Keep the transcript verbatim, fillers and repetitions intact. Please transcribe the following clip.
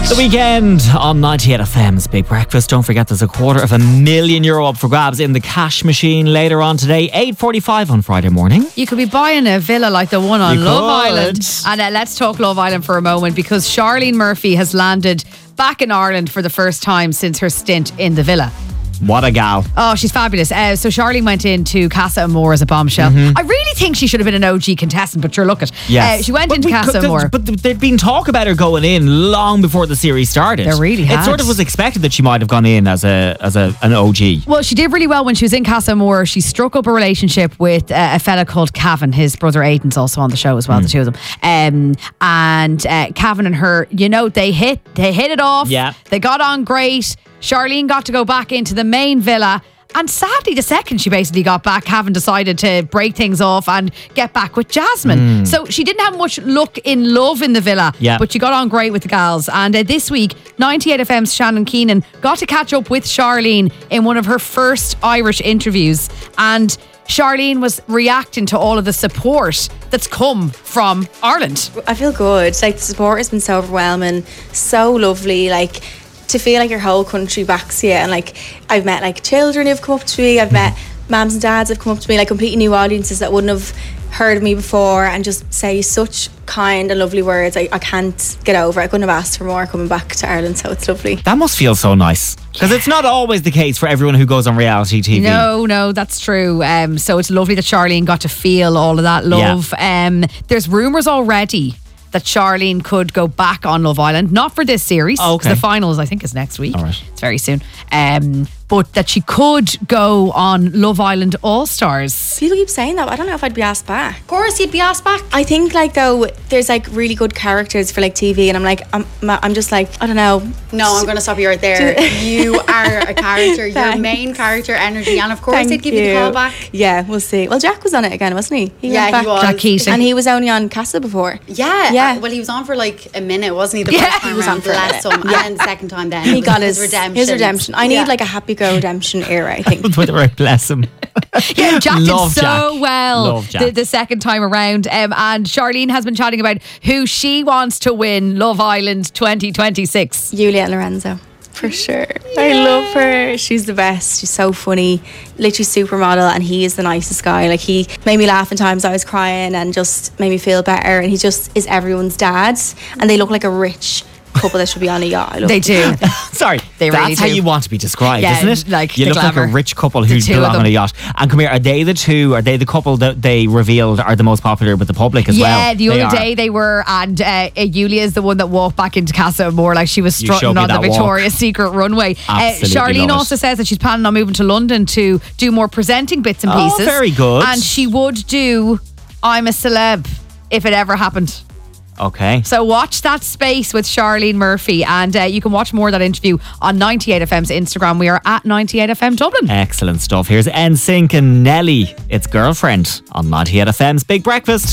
The Weekend on ninety-eight F M's Big Breakfast. Don't forget there's a quarter of a million euro up for grabs in the cash machine later on today, eight forty-five on Friday morning. You could be buying a villa like the one on You Love could. Island. And uh, let's talk Love Island for a moment, because Charlene Murphy has landed back in Ireland for the first time since her stint in the villa. What a gal. Oh, she's fabulous. Uh, so Charlene went into Casa Amor as a bombshell. Mm-hmm. I really think she should have been an O G contestant, but sure, look at Yes. uh, she went But into we Casa could- Amor. But there'd been talk about her going in long before the series started. There really It had. sort of was expected that she might have gone in as a as a an O G. Well, she did really well when she was in Casa Amor. She struck up a relationship with uh, a fella called Cavan. His brother Aidan's also on the show as well, Mm. the two of them. Um, and uh, Cavan and her, you know, they hit they hit it off. Yeah. They got on great. Charlene got to go back into the main villa. And sadly, the second she basically got back, Cavan decided to break things off and get back with Jasmine. So she didn't have much luck in love in the villa, Yeah. but she got on great with the gals. And uh, this week, ninety-eight F M's Shannon Keenan got to catch up with Charlene in one of her first Irish interviews. And Charlene was reacting to all of the support that's come from Ireland. I feel good. Like, the support has been so overwhelming, so lovely. Like, to feel like your whole country backs you. And like, I've met like children who've come up to me. I've met mums and dads who've come up to me, like completely new audiences that wouldn't have heard of me before, and just say such kind and lovely words. I, I can't get over it. I couldn't have asked for more coming back to Ireland, so it's lovely. That must feel so nice. Because it's not always the case for everyone who goes on reality T V. No, no, that's true. Um, so it's lovely that Charlene got to feel all of that love. Um, there's rumours already that Charlene could go back on Love Island, not for this series. Oh, 'cause okay. The finals, I think, is next week. All right. It's very soon. Um, but that she could go on Love Island All Stars. People keep saying that, but I don't know if I'd be asked back. Of course, you'd be asked back. I think like though there's like really good characters for like T V, and I'm like I'm I'm just like I don't know. No, I'm going to stop you right there. You are a character. Your Thanks. main character energy. And of course, Thank they'd give you the call back. Yeah, we'll see. Well, Jack was on it again, wasn't he? he Yeah, went back. he was. Jack Keating. And he was only on Casa before. Yeah. Yeah. uh, well, he was on for like a minute, wasn't he? The Yeah. first time He was around, on for a bless minute. him. Yeah. And then the second time then. He it got was his redemption. His redemption. I need Yeah. like a happy go redemption era, I think. With the right, bless him. Yeah, Jack Love did so Jack. well Love Jack. the, the second time around. Um, and Charlene has been chatting about who she wants to win Love Island twenty twenty-six. Juliet Lorenzo. For sure. I love her. She's the best. She's so funny. Literally supermodel, and he is the nicest guy. Like, he made me laugh in times I was crying and just made me feel better. And he just is everyone's dad. And they look like a rich couple that should be on a yacht. I love They them. do. Sorry, They that's really how do. you want to be described, Yeah, isn't it? like you the look like glamour. a rich couple The who two of belong them. on a yacht. And come here, are they the two? Are they the couple that they revealed are the most popular with the public as well? Yeah, the They other are. day they were, and uh, Julia is the one that walked back into Casa Amor like she was You showed strutting me on the that walk. Victoria's Secret runway. Uh, Absolutely Charlene love it. also says that she's planning on moving to London to do more presenting bits and Oh, pieces. very good. And she would do I'm a Celeb if it ever happened. Okay. So watch that space with Charlene Murphy, and uh, you can watch more of that interview on ninety-eight F M's Instagram. We are at ninety-eight F M Dublin. Excellent stuff. Here's N Sync and Nelly. It's Girlfriend on ninety-eight F M's Big Breakfast.